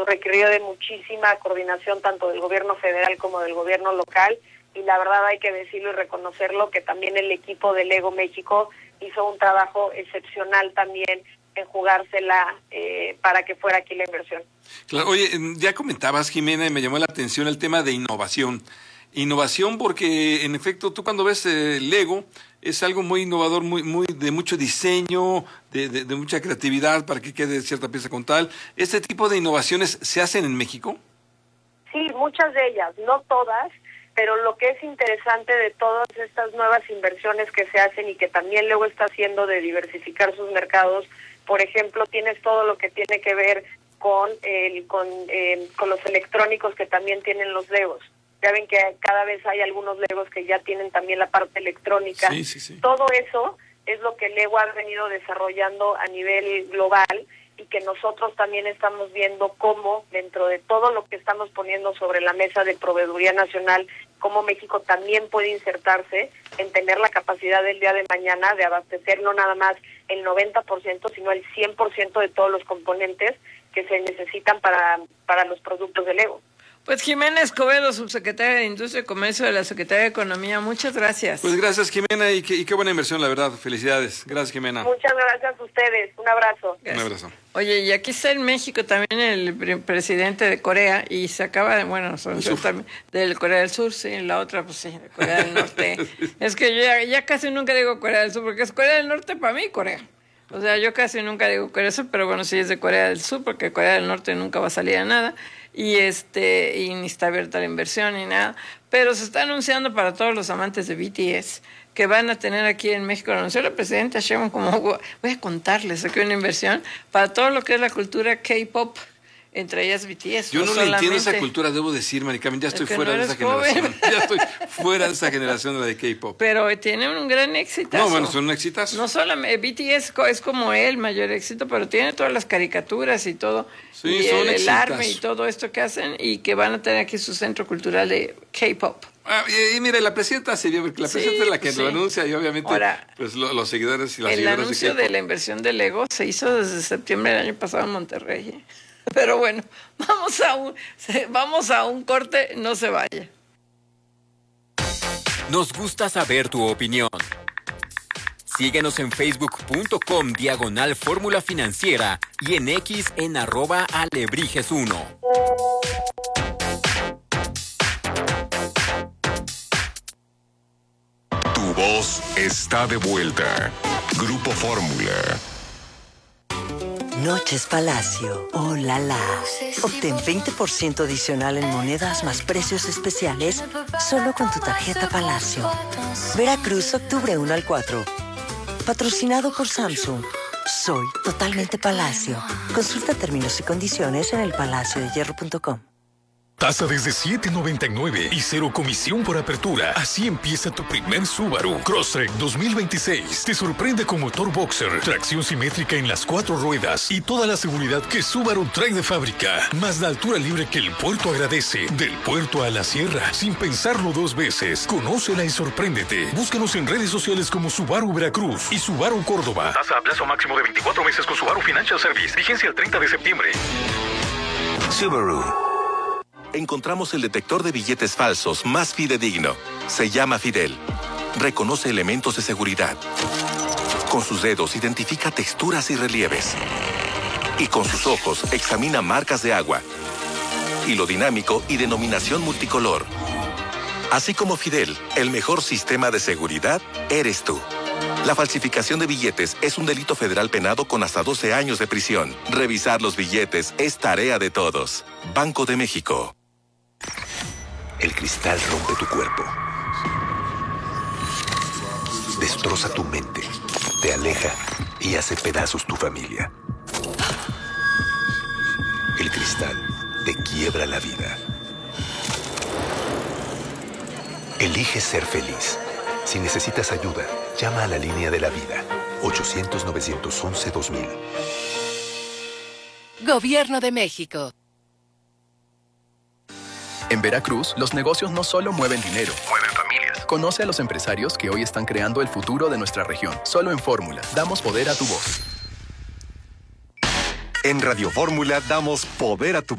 requirió de muchísima coordinación tanto del gobierno federal como del gobierno local, y la verdad hay que decirlo y reconocerlo que también el equipo de Lego México hizo un trabajo excepcional también en jugársela para que fuera aquí la inversión. Claro, oye, ya comentabas, Jimena, y me llamó la atención el tema de innovación. Innovación porque, en efecto, tú cuando ves Lego, es algo muy innovador, muy de mucho diseño, de mucha creatividad para que quede cierta pieza con tal. ¿Este tipo de innovaciones se hacen en México? Sí, muchas de ellas, no todas, pero lo que es interesante de todas estas nuevas inversiones que se hacen y que también Lego está haciendo de diversificar sus mercados, por ejemplo, tienes todo lo que tiene que ver con los electrónicos que también tienen los Legos. Ya ven que cada vez hay algunos Legos que ya tienen también la parte electrónica. Sí. Todo eso es lo que Lego ha venido desarrollando a nivel global y que nosotros también estamos viendo cómo, dentro de todo lo que estamos poniendo sobre la mesa de proveeduría nacional, cómo México también puede insertarse en tener la capacidad del día de mañana de abastecer no nada más el 90%, sino el 100% de todos los componentes que se necesitan para los productos de Lego. Pues Jimena Escobedo, subsecretaria de Industria y Comercio de la Secretaría de Economía, muchas gracias. Pues gracias, Jimena, y qué buena inversión, la verdad. Felicidades. Gracias, Jimena. Muchas gracias a ustedes. Un abrazo. Gracias. Un abrazo. Oye, y aquí está en México también el presidente de Corea, y se acaba, también del Corea del Sur, sí, la otra, pues sí, de Corea del Norte. Es que yo ya casi nunca digo Corea del Sur, porque es Corea del Norte para mí, Corea. O sea, yo casi nunca digo Corea del Sur, pero bueno, sí es de Corea del Sur, porque Corea del Norte nunca va a salir a nada, y ni está abierta la inversión ni nada. Pero se está anunciando para todos los amantes de BTS que van a tener aquí en México, lo anunció la presidenta Sheinbaum, como voy a contarles aquí una inversión para todo lo que es la cultura K-pop, entre ellas BTS. Yo no le entiendo esa cultura, debo decir, Maricarmen, ya estoy fuera de esa generación. Ya estoy fuera de esa generación de la de K-pop. Pero tiene un gran éxito. No, bueno, son un exitazo. No solamente BTS es como el mayor éxito, pero tiene todas las caricaturas y todo. Sí, y son el ARMY y todo esto que hacen, y que van a tener aquí su centro cultural de K-pop. Y mire, la presidenta se vio, porque la presidenta es la que lo anuncia, y obviamente ahora, pues los seguidores y las seguidoras de K-pop. El anuncio de la inversión de Lego se hizo desde septiembre del año pasado en Monterrey. Pero bueno, vamos a un corte, no se vaya. Nos gusta saber tu opinión. Síguenos en facebook.com/Fórmula Financiera y en X en @Alebrijes1. Tu voz está de vuelta. Grupo Fórmula. Noches Palacio. ¡Oh, la la! Obtén 20% adicional en monedas más precios especiales solo con tu tarjeta Palacio. Veracruz, octubre 1 al 4. Patrocinado por Samsung. Soy totalmente Palacio. Consulta términos y condiciones en elpalaciodehierro.com. Tasa desde $7.99 y 0 comisión por apertura. Así empieza tu primer Subaru. Crosstrek 2026. Te sorprende con motor boxer, tracción simétrica en las 4 ruedas y toda la seguridad que Subaru trae de fábrica. Más la altura libre que el puerto agradece. Del puerto a la sierra, sin pensarlo 2 veces. Conócela y sorpréndete. Búscanos en redes sociales como Subaru Veracruz y Subaru Córdoba. Tasa a plazo máximo de 24 meses con Subaru Financial Service. Vigencia el 30 de septiembre. Subaru. Encontramos el detector de billetes falsos más fidedigno. Se llama Fidel. Reconoce elementos de seguridad. Con sus dedos identifica texturas y relieves. Y con sus ojos examina marcas de agua. Hilo dinámico y denominación multicolor. Así como Fidel, el mejor sistema de seguridad eres tú. La falsificación de billetes es un delito federal penado con hasta 12 años de prisión. Revisar los billetes es tarea de todos. Banco de México. El cristal rompe tu cuerpo. Destroza tu mente. Te aleja y hace pedazos tu familia. El cristal te quiebra la vida. Elige ser feliz. Si necesitas ayuda, llama a la línea de la vida. 800-911-2000. Gobierno de México. En Veracruz, los negocios no solo mueven dinero, mueven familias. Conoce a los empresarios que hoy están creando el futuro de nuestra región. Solo en Fórmula, damos poder a tu voz. En Radio Fórmula damos poder a tu